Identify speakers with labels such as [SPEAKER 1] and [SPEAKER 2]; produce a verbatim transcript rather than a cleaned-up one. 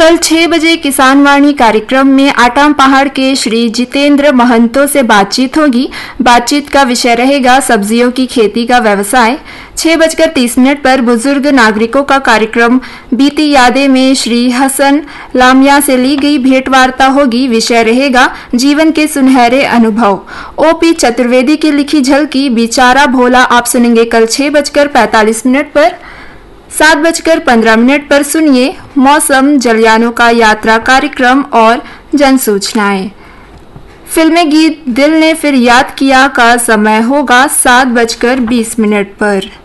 [SPEAKER 1] कल छह बजे किसान वाणी कार्यक्रम में आटाम पहाड़ के श्री जितेंद्र महंतो से बातचीत होगी। बातचीत का विषय रहेगा सब्जियों की खेती का व्यवसाय। छह बजकर तीस मिनट पर बुजुर्ग नागरिकों का कार्यक्रम बीती यादें में श्री हसन लामिया से ली गई भेंटवार्ता होगी। विषय रहेगा जीवन के सुनहरे अनुभव। ओपी चतुर्वेदी की लिखी झलकी बेचारा भोला आप सुनेंगे कल छह बजकर पैंतालीस मिनट पर। सात बजकर पंद्रह मिनट पर सुनिए मौसम, जलयानों का यात्रा कार्यक्रम और जन सूचनाएं। फिल्मी गीत दिल ने फिर याद किया का समय होगा सात बजकर बीस मिनट पर।